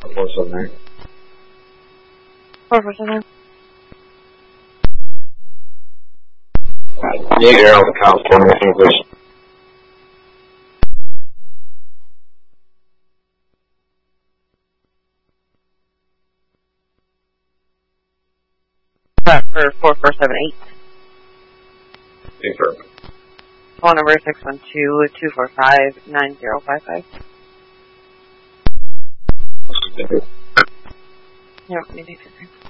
479. 449. Need air on the California English. For 4478. Confirm. Phone number 612-245-9055. Thank you. Yep, maybe.